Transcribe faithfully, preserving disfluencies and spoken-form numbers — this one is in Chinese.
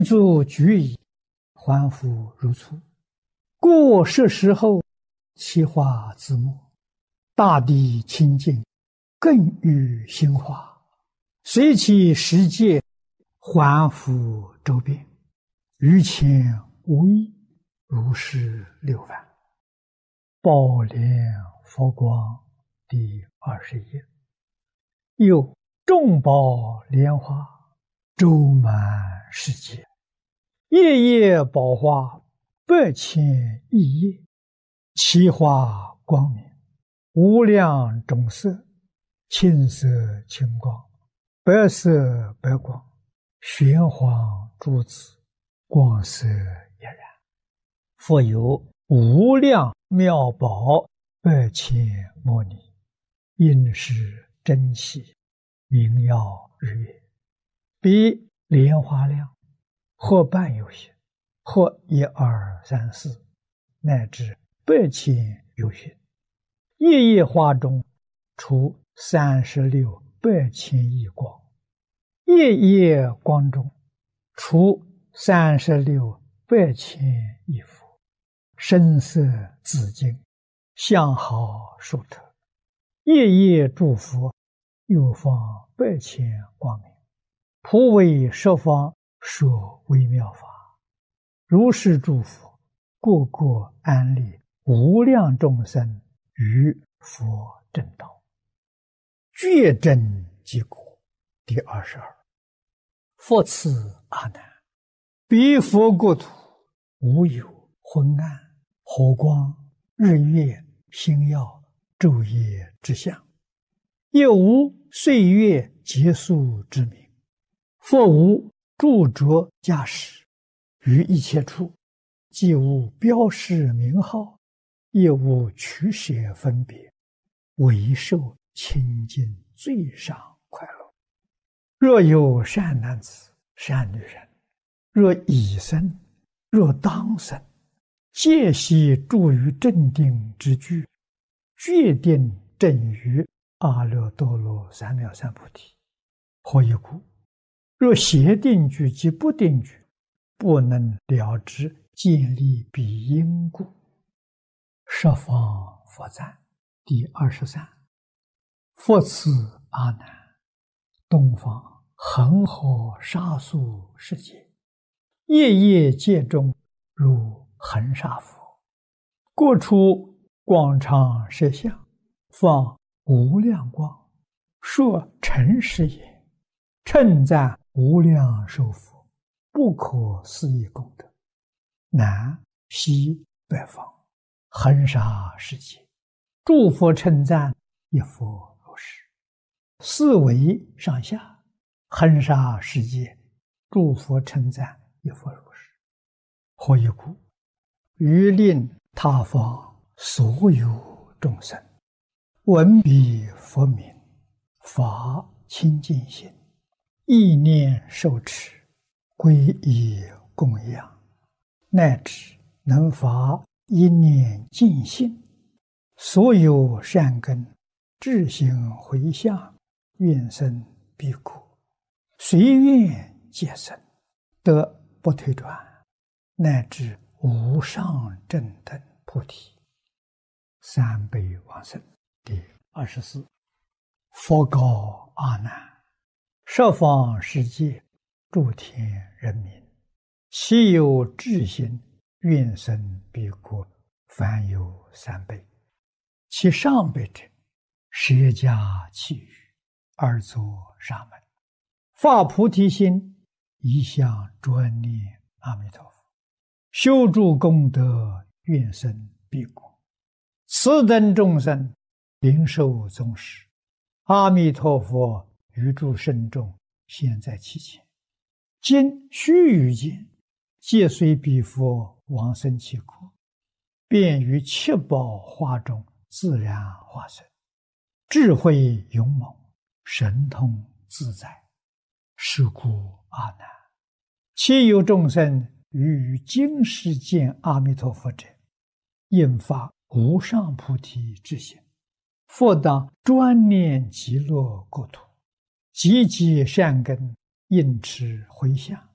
作举矣，还复如初。过十时后，其化自没。大地清净，更欲兴化，随其时节，还复周遍，于前无异，如是六番。宝莲佛光第二十页。又众宝莲花周满世界，夜夜宝花百千亿叶，其花光明，无量种色，青色青光，白色白光，玄黄珠子，光色俨然。复有无量妙宝百千摩尼，应是珍奇，名耀日月，比莲花量，或半有些，或一二三四，乃至百千有些。夜夜花中出三十六百千亿光，夜夜光中出三十六百千亿佛，声色自净，相好殊特。夜夜诸佛又放百千光明，普为十方说微妙法。如是诸佛个个安立无量众生于佛正道，觉真即果。第二十二。复次阿难，彼佛国土无有昏暗、火光、日月、星耀、昼夜之相，也无岁月结束之名，复无著着驾驶，于一切处既无标示名号，也无取舍分别，唯受清净最上快乐。若有善男子、善女人，若已生，若当生，皆悉住于正定之具，决定正于阿耨多罗三藐三菩提。何以故？若邪定具及不定具，不能了知建立彼因故。十方佛赞第二十三。复次阿难，东方恒河沙数世界，夜夜界中如恒沙佛，各处广长舌相，放无量光，说诚实也，称赞无量寿佛，不可思议功德。南西北方恒沙世界，诸佛称赞一佛如是。四维上下恒沙世界，诸佛称赞一佛如是。何以故？于令他方所有众生闻彼佛名，发清净心，意念受持，皈依供养，乃至能发一念净心，所有善根智行回向，愿生彼国，随愿皆生，得不退转，乃至无上正等菩提。三辈往生第二十四。佛告阿难，十方世界诸天人民，其有智行愿生彼国，凡有三辈。其上辈者，舍家弃语，而作沙门，发菩提心，一向专念阿弥陀佛，修诸功德，愿生彼国。此等众生灵受宗实，阿弥陀佛于诸圣众现在其前，今须臾间，皆随彼佛往生其国，便于七宝花中自然化身，智慧勇猛，神通自在。是故阿难，其有众生于今世见阿弥陀佛者，应发无上菩提之心，复当专念极乐国土，积集善根，应持回向，